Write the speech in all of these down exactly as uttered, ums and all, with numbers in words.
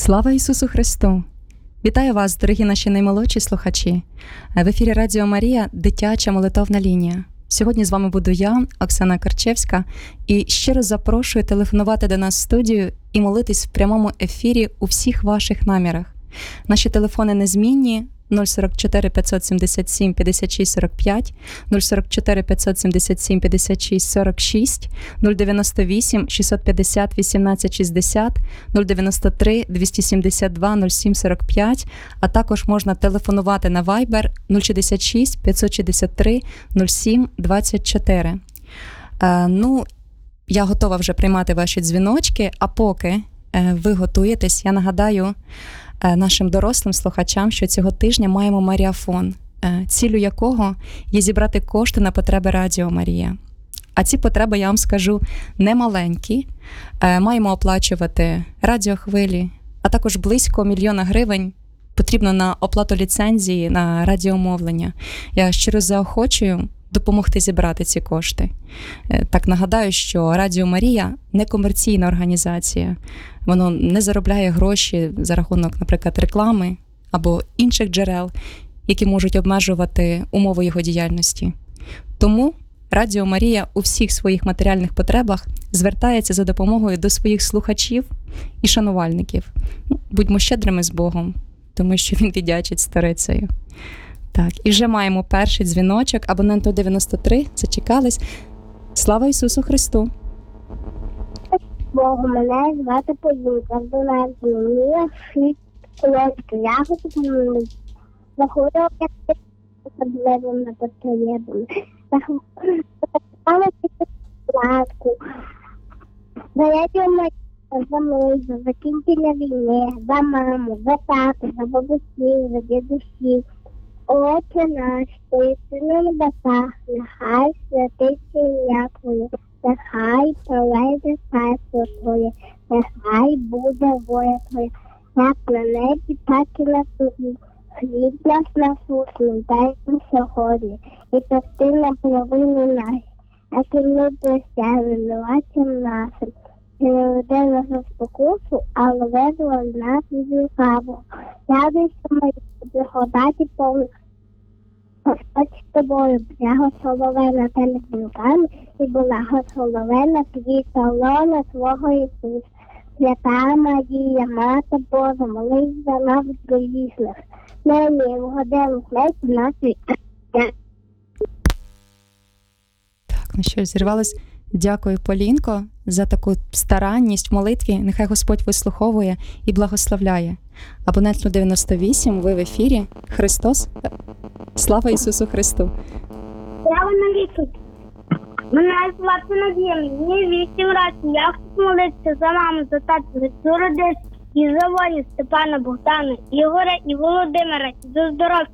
Слава Ісусу Христу! Вітаю вас, дорогі наші наймолодші слухачі. В ефірі Радіо Марія, дитяча молитовна лінія. Сьогодні з вами буду я, Оксана Карчевська, і щиро запрошую телефонувати до нас в студію і молитись в прямому ефірі у всіх ваших намірах. Наші телефони незмінні: нуль сорок чотири п'ятсот сімдесят сім п'ятдесят шість сорок п'ять, нуль сорок чотири п'ятсот сімдесят сім п'ятдесят шість сорок шість, нуль дев'яносто вісім шістсот п'ятдесят вісімнадцять шістдесят, нуль дев'яносто три двісті сімдесят два нуль сім сорок п'ять, а також можна телефонувати на Viber нуль шістдесят шість п'ятсот шістдесят три нуль сім двадцять чотири. Е, ну, я готова вже приймати ваші дзвіночки, а поки е, ви готуєтесь, я нагадаю нашим дорослим слухачам, що цього тижня маємо маріафон, ціллю якого є зібрати кошти на потреби Радіо Марія. А ці потреби, я вам скажу, не маленькі. Маємо оплачувати радіохвилі, а також близько мільйона гривень потрібно на оплату ліцензії на радіомовлення. Я щиро заохочую допомогти зібрати ці кошти. Так нагадаю, що Радіо Марія – не комерційна організація. Воно не заробляє гроші за рахунок, наприклад, реклами або інших джерел, які можуть обмежувати умови його діяльності. Тому Радіо Марія у всіх своїх матеріальних потребах звертається за допомогою до своїх слухачів і шанувальників. Ну, будьмо щедрими з Богом, тому що Він віддячить старицею. Так, і вже маємо перший дзвіночок, абоненту дев'яносто три, зачекались. Слава Ісусу Христу! Богу, мене звати Полінка, до нас змінила шість років. Я хочу помилити. Заходила я особливими потребами. Заховала під ласку. За радіо за мою, за закінчення війни, за маму, за тату, за бабусів, за дідусів. Отче наш, що єси на небесах, нехай святиться ім'я Твоє, нехай прийде царство Твоє, нехай буде воля Твоя, як на небі, так і на землі. Хліб наш насущний дай нам сьогодні, і прости нам провини наші, як і ми прощаємо винуватцям нашим. І не веди нас у спокусу, але визволи нас від лукавого. Радуйся, моя благодаті повна, Господь з тобою, благословена ти між жінками, і благословена квітка лона Твого Ісуса. Свята Марія, Мати Божа, молись за нас грішних, нині в годину смерті нашої. Так, ну що ж, зірвалось. Дякую, Полінко, за таку старанність в молитві. Нехай Господь вислуховує і благословляє. Абонент дев'яносто вісім, ви в ефірі. Христос. Слава Ісусу Христу! Слава навіки! Мене звати Надія, мені вісім років. Я хочу молитися за маму, за тату, за цю родину і за волю Степана, Богдана, Ігоря і Володимира, і за здоров'я.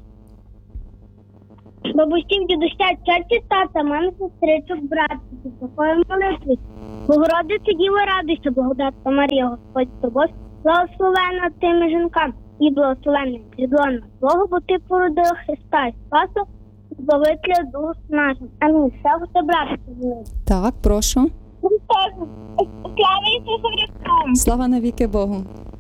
Бабусів, дідуся, тьоті, тата, мами, сестричок, братів, за такою молитві. Богородице, Діво, радуйся, благодатна Марія, Господь з тобою, благословена тими жінками і благословена плідлона Твого, бо ти породила Христа і Спаса, Збавителя душ нашим. Амінь. Слава тебе, брате. Так, прошу. Слава Ісусу Христу! Слава навіки Богу!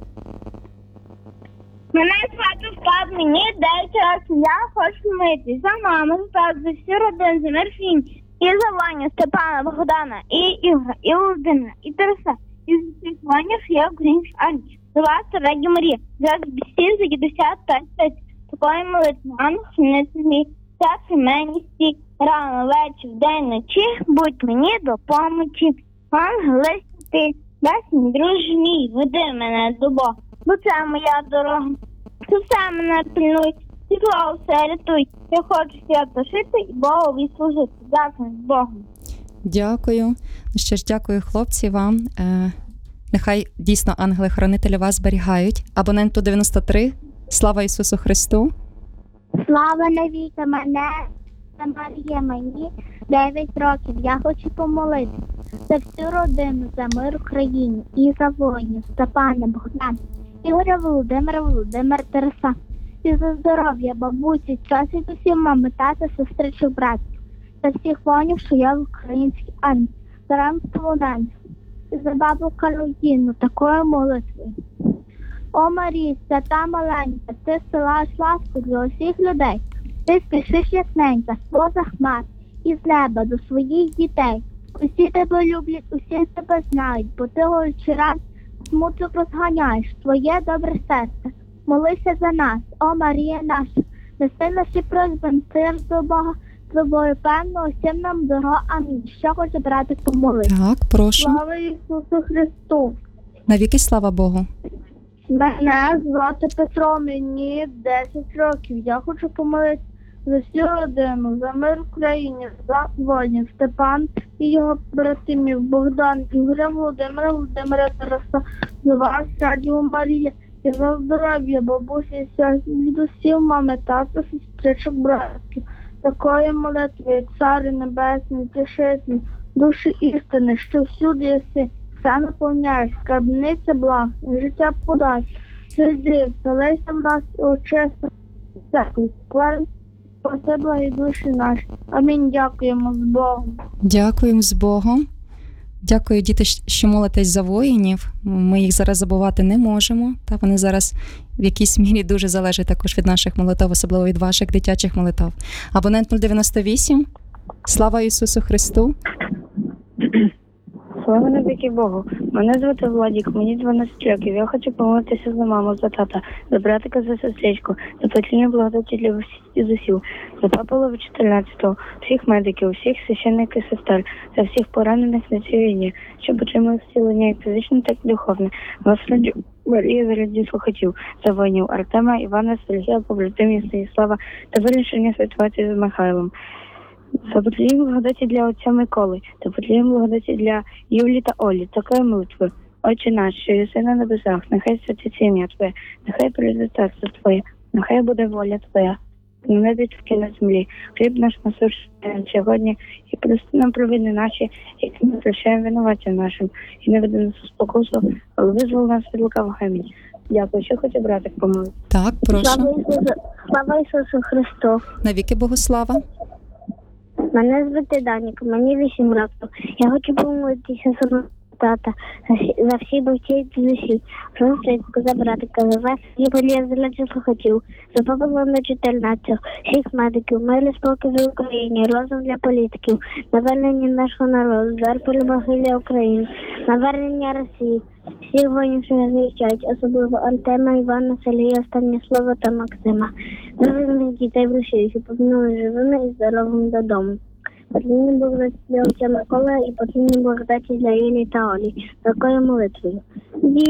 Мене звати Спад, мені дев'ять років. Я хочу мити за маму, за тату, за всю родину, за Мерфінь, і за Ваню, Степана, Богдана, і Ігора, і Володимира, і Тараса, і за всіх Ванів, я українська армія. За вас, Радіо Марія, за бісів, за дідуся, та тетя. Такої молитви, ангел, не змій, серце мені стій, рано, вечір, день, ночі, будь мені до помочі. Ангели святи, дасть мій друже мій, веди мене до Бога, бо це моя дорога. Ти все мене пильнуй, світло все рятуй. Я хочу свято жити і Богові служити. Дякую Богу. Дякую. Ну що ж, дякую, хлопці, вам. Е, нехай дійсно ангели-хранителі вас зберігають. Абоненту дев'яносто три. Слава Ісусу Христу. Слава навіки, мене Марія, мені дев'ять років. Я хочу помолити за всю родину, за мир в країні і за воїнів Степана, Богдана, Ігоря, Володимира, Володимира, Тараса. І за здоров'я бабусі, часі усі мами, тата, сестричок, братів. За всіх воїнів, що я в українській армії. За рамство Луданців. І за бабу Кароліну такою молитвою. О Марія, свята маленька, ти силаєш ласку для усіх людей. Ти спішиш як ненька, споза хмар, із неба до своїх дітей. Усі тебе люблять, усі тебе знають, бо ти лише раз смуток розганяєш, твоє добре серце. Молися за нас, о Марія наша, неси наші просьби, неси до Бога, тобою певно, усім нам дорога, амінь. Що хоче братик помолити? Так, прошу. Слава Ісусу Христу! Навіки слава Богу. Мене звати Петро, мені десять років. Я хочу помолитися за всю родину, за мир в Україні, за воїнів, Степан і його братимів, Богдан, Ігоря, Володимира, Володимира, Тараса, за вас, Радіо Марія, і за здоров'я, бабусі, дідусів, мами, тата, сестричок, братів. Такої молитви, як Цари Небесний, Тішитель, душі істини, що всюди єси, все наповняєш, скарбниця благ, і життя подасть, сиди, вселися в нас і очисти, всякий склад, спаси благі душі наші. Амінь, дякуємо з Богом. Дякуємо з Богом. Дякую, діти, що молитесь за воїнів. Ми їх зараз забувати не можемо. Та вони зараз в якійсь мірі дуже залежать також від наших молитов, особливо від ваших дитячих молитов. Абонент нуль дев'яносто вісім. Слава Ісусу Христу. Слава навіки Богу. Мене звати Владік, мені дванадцять років. Я хочу помолитися за маму, за тата, за братика, за сестричку, за потління благодаті для всіх зусів, за папу чотирнадцятого, всіх медиків, всіх священників і сестер, за всіх поранених на цій війні, щоб отримали зцілення як фізичне, так і духовне. Вас раді Марія, за раді слухачів, за воїнів Артема, Івана, Сергія, побратимів Станіслава та вирішення ситуації з Михайлом. За потління благодаті для отця Миколи, та потління благодаті для Юлі та Олі, такої молитви. Отче наш, що єси на небесах, нехай святиться ім'я Твоє, нехай прийде царство Твоє, нехай буде воля Твоя, на небі так і на землі. Хліб наш насущний сьогодні, і прости нам провини наші, які ми прощаємо винуватцям нашим, і не веди нас у спокусу, але визвол нас від лукавого. Амінь. Дякую. Що хоче братик помолити? Так, прошу. Слава Ісусу, слава Ісусу Христу! Навіки Богослава. Мене звати Данік, мені вісім років. Я хочу помолитися за тата, за всі, за всі батьків і дідусів, за сестричку, за братика, за вас, і Марія, за наших слухачів, за Павла на чотирнадцятого, всіх медиків, мир і спокій в Україні, розум для політиків, навернення нашого народу, дар перемоги для України, навернення Росії, всіх воїнів, що захищають, особливо Артема, Івана, Сергія, Станіслава та Максима. Навернення дітей в Росії, що повернули живими і здоровими додому. Потрібні благодаті для отця Миколи і потрібні благодаті для Юлії та Олі. Такою молитвою.